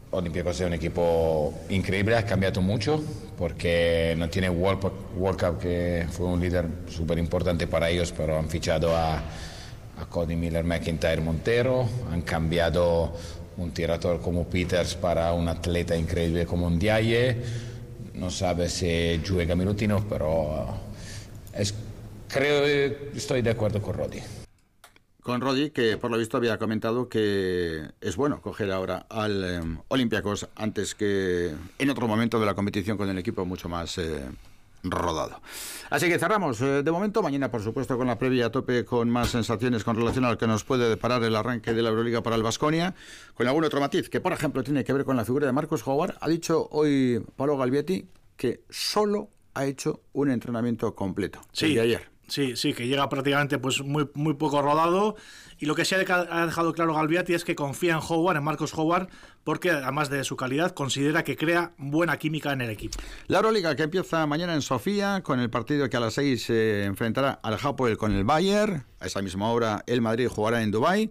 Olympiacos es un equipo increíble, ha cambiado mucho porque no tiene World Cup, que fue un líder súper importante para ellos, pero han fichado a Cody Miller, McIntyre, Montero, han cambiado un tirador como Peters para un atleta increíble como Ndiaye, no sabe si juega minutinos, pero estoy de acuerdo con Roddy. Con Roddy, que por lo visto había comentado que es bueno coger ahora al Olympiacos antes que en otro momento de la competición con el equipo mucho más rodado. Así que cerramos de momento. Mañana, por supuesto, con la previa a tope, con más sensaciones con relación a lo que nos puede deparar el arranque de la Euroliga para el Baskonia, con algún otro matiz que, por ejemplo, tiene que ver con la figura de Marcus Howard. Ha dicho hoy Paolo Galvietti que solo ha hecho un entrenamiento completo, el de ayer. Sí, que llega prácticamente pues muy poco rodado, y lo que sí ha dejado claro Galvietti es que confía en Howard, en Marcus Howard, porque además de su calidad considera que crea buena química en el equipo. La Euroliga, que empieza mañana en Sofía con el partido que a las 6 se enfrentará al Hapoel con el Bayern. A esa misma hora el Madrid jugará en Dubái.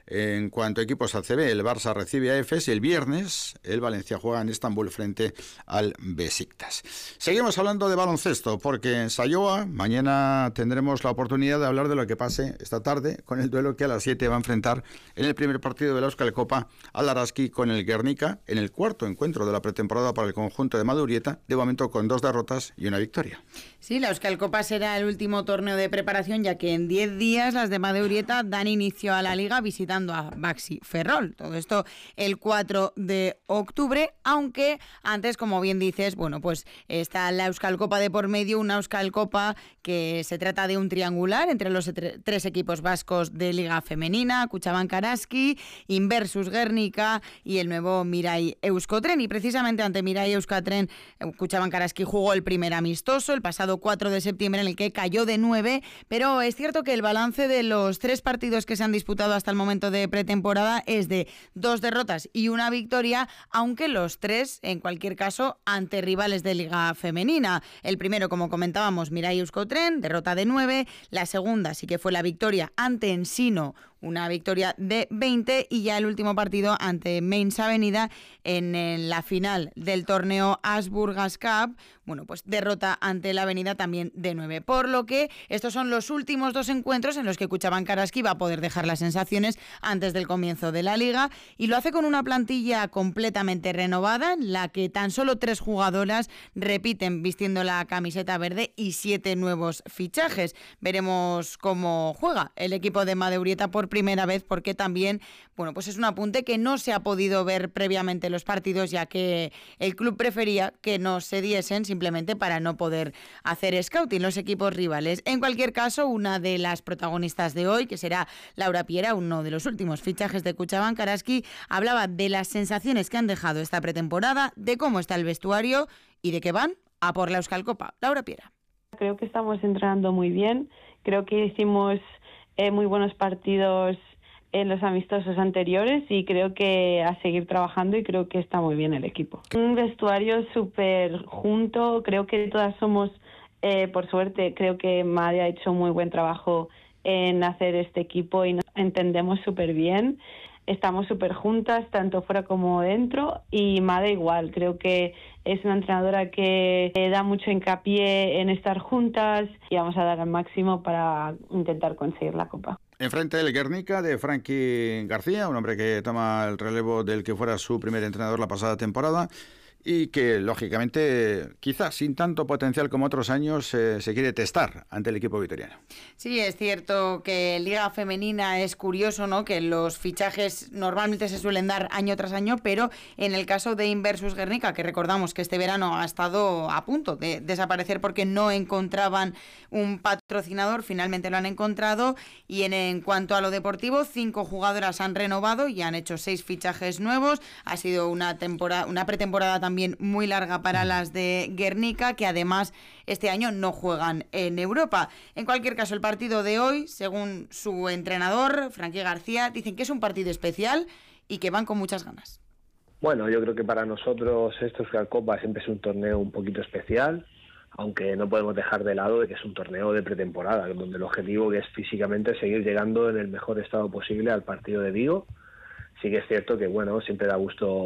En cuanto a equipos ACB, el Barça recibe a Efes y el viernes el Valencia juega en Estambul frente al Besiktas. Seguimos hablando de baloncesto porque en Sayoa mañana tendremos la oportunidad de hablar de lo que pase esta tarde con el duelo que a las 7 va a enfrentar en el primer partido de la Euskal Copa al Araski con el Guernica, en el cuarto encuentro de la pretemporada para el conjunto de Madurieta, de momento con 2 derrotas y una victoria. Sí, la Euskal Copa será el último torneo de preparación, ya que en 10 días las de Madurieta dan inicio a la liga visitando a Baxi Ferrol. Todo esto el 4 de octubre, aunque antes, como bien dices, bueno, pues está la Euskal Copa de por medio, una Euskal Copa que se trata de un triangular entre los 3 equipos vascos de Liga Femenina, Kutxabank Araski, Inversus Guernica y el nuevo Mirai Euskotren. Y precisamente ante Mirai Euskotren, Kutxabank Araski jugó el primer amistoso el pasado 4 de septiembre, en el que cayó de 9, pero es cierto que el balance de los 3 partidos que se han disputado hasta el momento de pretemporada es de 2 derrotas y una victoria, aunque los 3 en cualquier caso ante rivales de Liga Femenina. El primero, como comentábamos, Mirai Euskotren, derrota de 9, la segunda sí que fue la victoria ante Ensino, una victoria de 20, y ya el último partido ante Mainz Avenida en la final del torneo Asburgas Cup, bueno, pues derrota ante la Avenida también de 9. Por lo que estos son los últimos 2 encuentros en los que Kutxabank Araski va a poder dejar las sensaciones antes del comienzo de la liga, y lo hace con una plantilla completamente renovada, en la que tan solo 3 jugadoras repiten vistiendo la camiseta verde y 7 nuevos fichajes. Veremos cómo juega el equipo de Madurieta por primera vez, porque también, bueno, pues es un apunte que no se ha podido ver previamente los partidos, ya que el club prefería que no se diesen simplemente para no poder hacer scouting los equipos rivales. En cualquier caso, una de las protagonistas de hoy, que será Laura Piera, uno de los últimos fichajes de Kutxabank Araski, hablaba de las sensaciones que han dejado esta pretemporada, de cómo está el vestuario y de que van a por la Euskal Copa. Laura Piera. Creo que estamos entrenando muy bien, creo que hicimos muy buenos partidos en los amistosos anteriores y creo que a seguir trabajando, y creo que está muy bien el equipo. Un vestuario súper junto, creo que todas somos, por suerte, creo que Made ha hecho muy buen trabajo en hacer este equipo y nos entendemos súper bien. Estamos súper juntas, tanto fuera como dentro, y Made igual. Creo que es una entrenadora que da mucho hincapié en estar juntas y vamos a dar al máximo para intentar conseguir la copa. Enfrente del Guernica de Frankie García, un hombre que toma el relevo del que fuera su primer entrenador la pasada temporada, y que, lógicamente, quizás sin tanto potencial como otros años, se quiere testar ante el equipo vitoriano. Sí, es cierto que en Liga Femenina es curioso, ¿no?, que los fichajes normalmente se suelen dar año tras año, pero en el caso de Inversus Guernica, que recordamos que este verano ha estado a punto de desaparecer porque no encontraban un patrocinador, finalmente lo han encontrado. Y en cuanto a lo deportivo, 5 jugadoras han renovado y han hecho 6 fichajes nuevos. Ha sido una pretemporada también muy larga para las de Guernica, que además este año no juegan en Europa. En cualquier caso, el partido de hoy, según su entrenador, Frankie García, dicen que es un partido especial y que van con muchas ganas. Bueno, yo creo que para nosotros esto es Copa siempre es un torneo un poquito especial, aunque no podemos dejar de lado de que es un torneo de pretemporada, donde el objetivo que es físicamente seguir llegando en el mejor estado posible al partido de Vigo. Sí que es cierto que, bueno, siempre da gusto